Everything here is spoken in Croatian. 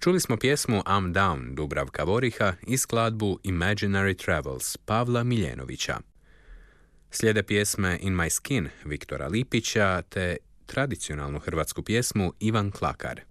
Čuli smo pjesmu I'm Down Dubravka Voriha i skladbu Imaginary Travels Pavla Miljenovića. Slijede pjesme In My Skin Viktora Lipića te tradicionalnu hrvatsku pjesmu Ivan Klakar.